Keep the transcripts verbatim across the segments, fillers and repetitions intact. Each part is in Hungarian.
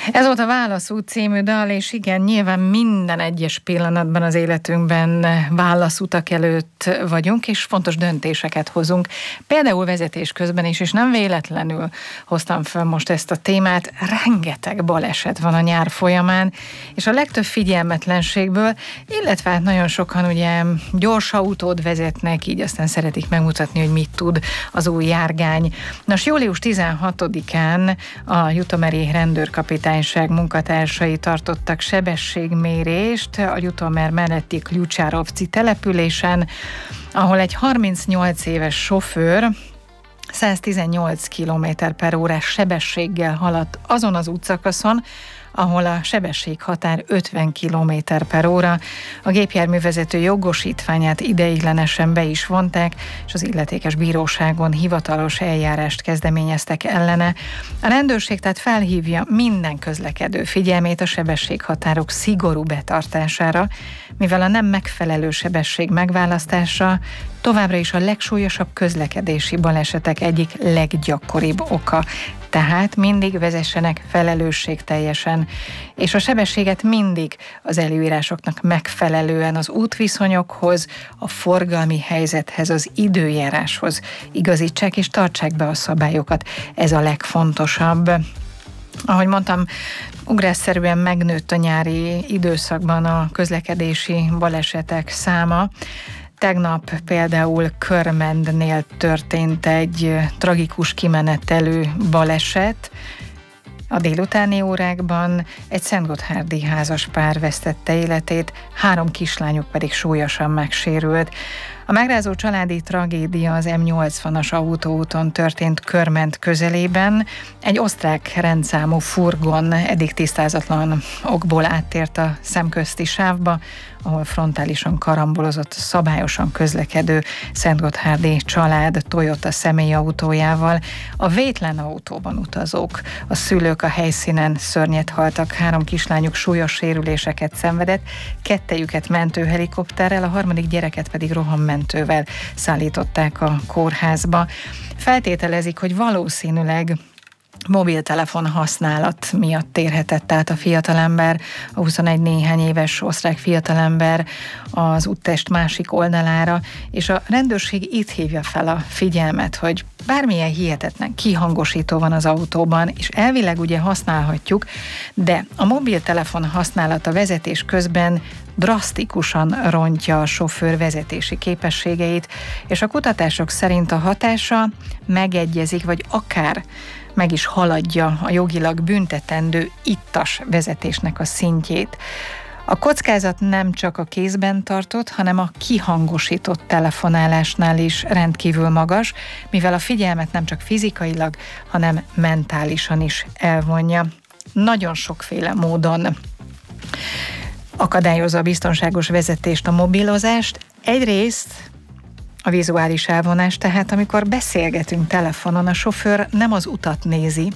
Ez volt a Válaszút című dal, és igen, nyilván minden egyes pillanatban az életünkben válaszutak előtt vagyunk, és fontos döntéseket hozunk. Például vezetés közben is, és nem véletlenül hoztam fel most ezt a témát. Rengeteg baleset van a nyár folyamán, és a legtöbb figyelmetlenségből, illetve hát nagyon sokan ugye gyors autót vezetnek, így aztán szeretik megmutatni, hogy mit tud az új járgány. Nos, július tizenhatodikán a jutomeri rendőrkapitányság munkatársai tartottak sebességmérést a Jutomer melletti Klyucsárovci településen, ahol egy harmincnyolc éves sofőr száztizennyolc kilométer per órás sebességgel haladt azon az útszakaszon, ahol a sebességhatár ötven kilométer per óra. A gépjárművezető jogosítványát ideiglenesen be is vonták, és az illetékes bíróságon hivatalos eljárást kezdeményeztek ellene. A rendőrség tehát felhívja minden közlekedő figyelmét a sebességhatárok szigorú betartására, mivel a nem megfelelő sebesség megválasztása továbbra is a legsúlyosabb közlekedési balesetek egyik leggyakoribb oka. Tehát mindig vezessenek felelősségteljesen, és a sebességet mindig az előírásoknak megfelelően az útviszonyokhoz, a forgalmi helyzethez, az időjáráshoz igazítsák és tartsák be a szabályokat. Ez a legfontosabb. Ahogy mondtam, ugrásszerűen megnőtt a nyári időszakban a közlekedési balesetek száma. Tegnap például Körmendnél történt egy tragikus kimenetelő baleset. A délutáni órákban egy szentgotthárdi házaspár vesztette életét, három kislányuk pedig súlyosan megsérült. A megrázó családi tragédia az M nyolcvanas autóúton történt Körmend közelében. Egy osztrák rendszámú furgon eddig tisztázatlan okból áttért a szemközti sávba, ahol frontálisan karambolozott szabályosan közlekedő szentgotthárdi család Toyota személyautójával. A vétlen autóban utazók, a szülők a helyszínen szörnyet haltak, három kislányuk súlyos sérüléseket szenvedett, kettejüket mentőhelikopterrel, a harmadik gyereket pedig rohammentővel szállították a kórházba. Feltételezik, hogy valószínűleg mobiltelefon használat miatt térhetett át a fiatalember, a huszonegy néhány éves osztrák fiatalember az úttest másik oldalára, és a rendőrség itt hívja fel a figyelmet, hogy bármilyen hihetetlen kihangosító van az autóban, és elvileg ugye használhatjuk, de a mobiltelefon használata vezetés közben drasztikusan rontja a sofőr vezetési képességeit, és a kutatások szerint a hatása megegyezik, vagy akár meg is haladja a jogilag büntetendő ittas vezetésnek a szintjét. A kockázat nem csak a kézben tartott, hanem a kihangosított telefonálásnál is rendkívül magas, mivel a figyelmet nem csak fizikailag, hanem mentálisan is elvonja. Nagyon sokféle módon akadályozza a biztonságos vezetést a mobilozást. Egyrészt a vizuális elvonás, tehát amikor beszélgetünk telefonon, a sofőr nem az utat nézi.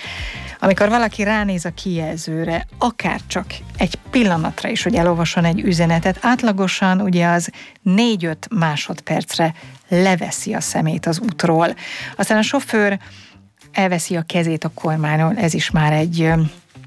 Amikor valaki ránéz a kijelzőre, akár csak egy pillanatra is, hogy elolvasson egy üzenetet, átlagosan ugye az négy-öt másodpercre leveszi a szemét az útról. Aztán a sofőr elveszi a kezét a kormányon, ez is már egy ö,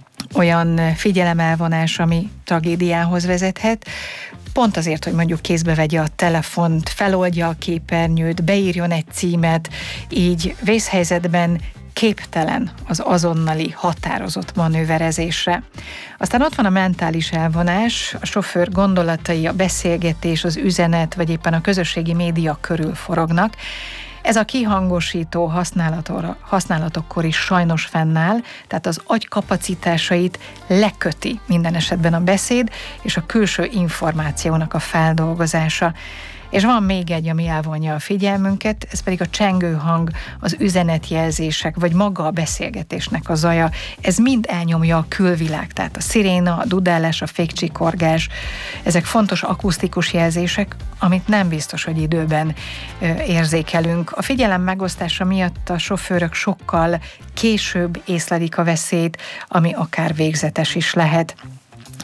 olyan figyelemelvonás, ami tragédiához vezethet. Pont azért, hogy mondjuk kézbe vegye a telefont, feloldja a képernyőt, beírjon egy címet, így vészhelyzetben képtelen az azonnali határozott manőverezésre. Aztán ott van a mentális elvonás, a sofőr gondolatai, a beszélgetés, az üzenet, vagy éppen a közösségi média körül forognak. Ez a kihangosító használatokkor is sajnos fennáll, tehát az agy kapacitásait leköti minden esetben a beszéd és a külső információnak a feldolgozása. És van még egy, ami elvonja a figyelmünket, ez pedig a csengő hang, az üzenetjelzések, vagy maga a beszélgetésnek a zaja. Ez mind elnyomja a külvilág, tehát a sziréna, a dudálás, a fékcsikorgás. Ezek fontos akusztikus jelzések, amit nem biztos, hogy időben ö, érzékelünk. A figyelem megosztása miatt a sofőrök sokkal később észlelik a veszélyt, ami akár végzetes is lehet.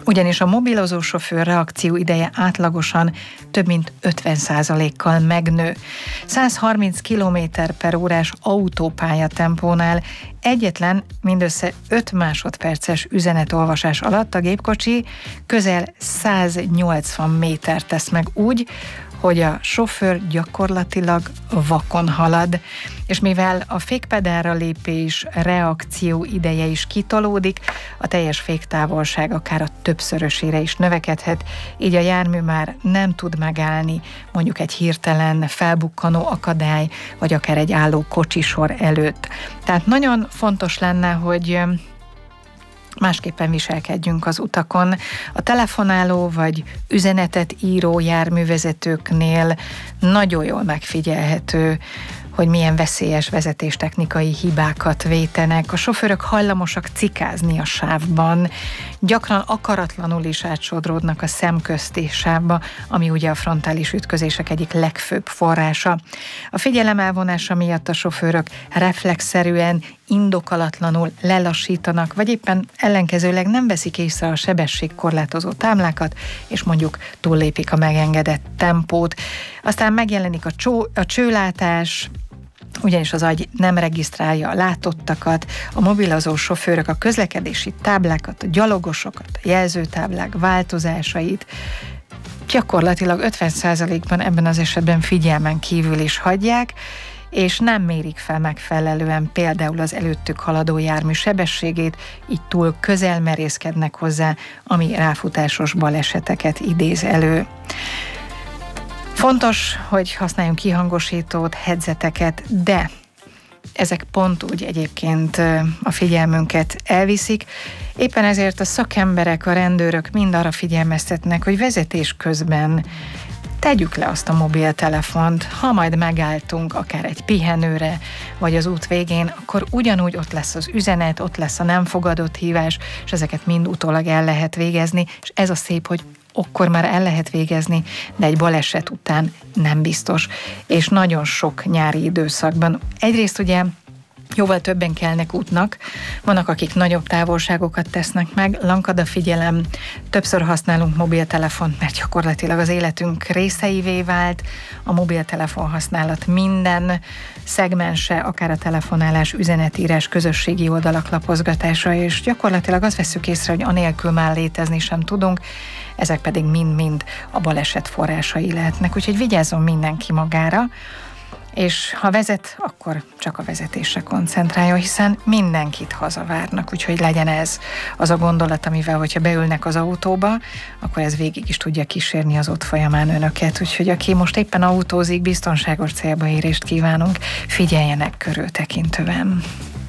ugyanis a mobilozó sofőr reakció ideje átlagosan több mint ötven százalékkal megnő. száz harminc kilométer per órás autópálya tempónál egyetlen mindössze öt másodperces üzenetolvasás alatt a gépkocsi közel száznyolcvan métert tesz meg úgy, hogy a sofőr gyakorlatilag vakon halad, és mivel a fékpedálra lépés reakció ideje is kitolódik, a teljes féktávolság akár a többszörösére is növekedhet, így a jármű már nem tud megállni mondjuk egy hirtelen felbukkanó akadály, vagy akár egy álló kocsisor előtt. Tehát nagyon fontos lenne, hogy másképpen viselkedjünk az utakon. A telefonáló vagy üzenetet író járművezetőknél nagyon jól megfigyelhető, hogy milyen veszélyes vezetéstechnikai hibákat vétenek. A sofőrök hajlamosak cikázni a sávban, gyakran akaratlanul is átsodródnak a szemközti sávba, ami ugye a frontális ütközések egyik legfőbb forrása. A figyelem elvonása miatt a sofőrök reflexzerűen, indokolatlanul lelassítanak, vagy éppen ellenkezőleg nem veszik észre a sebességkorlátozó táblákat, és mondjuk túllépik a megengedett tempót. Aztán megjelenik a, csó, a csőlátás, ugyanis az agy nem regisztrálja a látottakat, a mobilozó sofőrök a közlekedési táblákat, a gyalogosokat, a jelzőtáblák változásait gyakorlatilag ötven százalékban ebben az esetben figyelmen kívül is hagyják, és nem mérik fel megfelelően például az előttük haladó jármű sebességét, így túl közel merészkednek hozzá, ami ráfutásos baleseteket idéz elő. Fontos, hogy használjunk kihangosítót, headseteket, de ezek pont úgy egyébként a figyelmünket elviszik. Éppen ezért a szakemberek, a rendőrök mind arra figyelmeztetnek, hogy vezetés közben tegyük le azt a mobiltelefont, ha majd megálltunk akár egy pihenőre, vagy az út végén, akkor ugyanúgy ott lesz az üzenet, ott lesz a nem fogadott hívás, és ezeket mind utólag el lehet végezni, és ez a szép, hogy akkor már el lehet végezni, de egy baleset után nem biztos. És nagyon sok nyári időszakban. Egyrészt ugye jóval többen kelnek útnak, vannak, akik nagyobb távolságokat tesznek meg, lankad a figyelem, többször használunk mobiltelefont, mert gyakorlatilag az életünk részeivé vált, a mobiltelefon használat minden szegmense, akár a telefonálás, üzenetírás, közösségi oldalak lapozgatása, és gyakorlatilag azt vesszük észre, hogy anélkül már létezni sem tudunk, ezek pedig mind-mind a baleset forrásai lehetnek, úgyhogy vigyázzon mindenki magára, és ha vezet, akkor csak a vezetésre koncentráljon, hiszen mindenkit hazavárnak, úgyhogy legyen ez az a gondolat, amivel, hogyha beülnek az autóba, akkor ez végig is tudja kísérni az út folyamán önöket, úgyhogy aki most éppen autózik, biztonságos célba érést kívánunk, figyeljenek körültekintően.